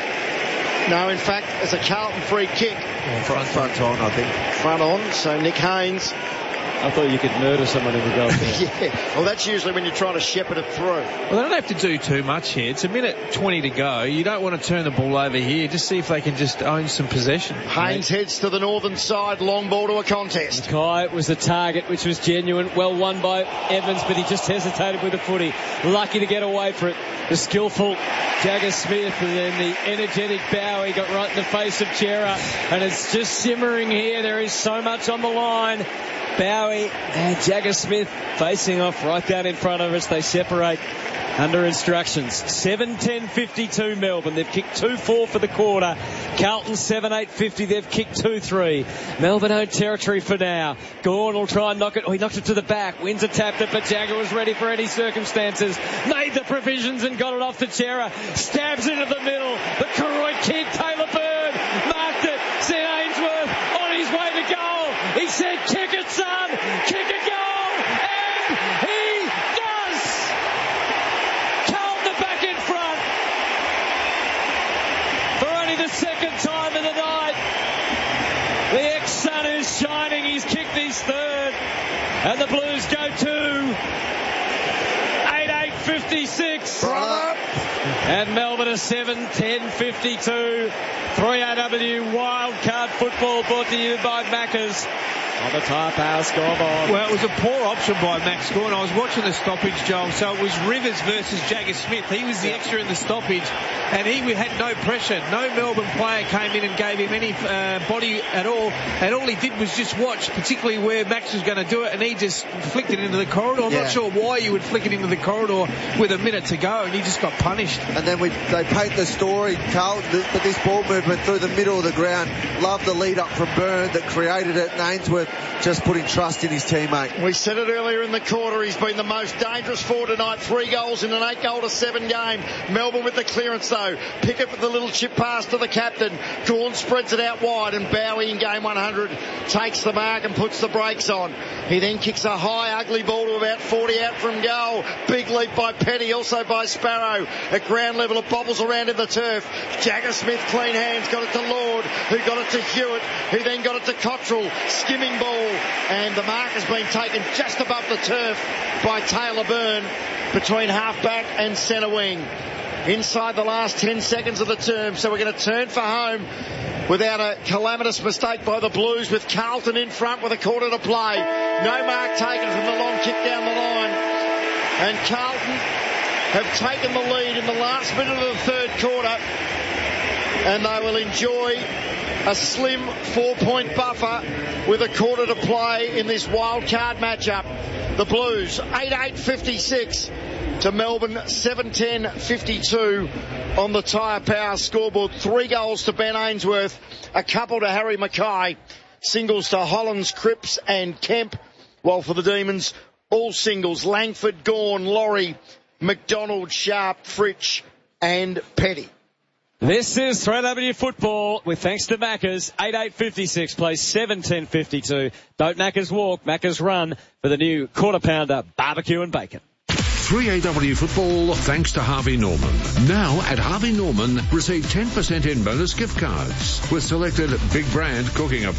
No, in fact, it's a Carlton free kick. Front on, I think. Front on, so Nick Haynes. I thought you could murder someone in the goal. Yeah, well, that's usually when you're trying to shepherd it through. Well, they don't have to do too much here. It's a minute 20 to go. You don't want to turn the ball over here. Just see if they can just own some possession. Haynes heads to the northern side, long ball to a contest. Mackay was the target, which was genuine. Well won by Evans, but he just hesitated with the footy. Lucky to get away for it. The skillful Jagger Smith and then the energetic Bowie got right in the face of Chera, and it's just simmering here. There is so much on the line. Bowie and Jagger Smith facing off right down in front of us. They separate under instructions. 7-10-52 Melbourne. They've kicked 2-4 for the quarter. Carlton 7-8-50. They've kicked 2-3. Melbourne own territory for now. Gawn will try and knock it. Oh, he knocked it to the back. Windsor tapped it, but Jagger was ready for any circumstances. Made the provisions and got it off to Chera. Stabs into the middle. The Koroit kid, Taylor Bird, marked it. St. Ainsworth on his way to goal. He said, kick it, son. Kick a goal. And he does. Carlton are back in front. For only the second time in the night. The ex-Sun is shining. He's kicked his third. And the Blues go to 8-8-56. And Melbourne are 7-10-52. 3AW Wildcard Football brought to you by Macca's. On the Tyre Power scoreboard. Well, it was a poor option by Max Gawn. I was watching the stoppage, Joel. So it was Rivers versus Jagger Smith. He was the extra in the stoppage, and he had no pressure. No Melbourne player came in and gave him any body at all. And all he did was just watch, particularly where Max was going to do it, and he just flicked it into the corridor. I'm not sure why you would flick it into the corridor with a minute to go, and he just got punished. And then they paint the story, Carl, but this ball movement through the middle of the ground. Love the lead up from Byrne that created it, and Ainsworth just putting trust in his teammate. We said it earlier in the quarter, he's been the most dangerous forward tonight. 3 goals in an 8-7 game. Melbourne with the clearance though. Pickett with the little chip pass to the captain. Gawn spreads it out wide, and Bowie in game 100 takes the mark and puts the brakes on. He then kicks a high ugly ball to about 40 out from goal. Big leap by Petty, also by Sparrow. At ground level it bobbles around in the turf. Jagger Smith clean hands, got it to Lord, who got it to Hewitt, who then got it to Cottrell. Skimming ball, and the mark has been taken just above the turf by Taylor Byrne between half-back and centre wing. inside the last 10 seconds of the term. So we're going to turn for home without a calamitous mistake by the Blues, with Carlton in front with a quarter to play. No mark taken from the long kick down the line. And Carlton have taken the lead in the last minute of the third quarter. And they will enjoy a slim 4-point buffer with a quarter to play in this wild card matchup. The Blues 8-8-56 to Melbourne 7-10-52 on the Tyre Power scoreboard. 3 goals to Ben Ainsworth, a couple to Harry Mackay, singles to Hollins, Cripps and Kemp, while for the Demons, all singles: Langford, Gawn, Laurie, McDonald, Sharp, Fritsch and Petty. This is 3AW football with thanks to Macca's. 8-8-56 plays 7-10-52. Don't Macca's walk, Macca's run for the new quarter pounder barbecue and bacon. 3AW football thanks to Harvey Norman. Now at Harvey Norman, receive 10% in bonus gift cards with selected big brand cooking appliances.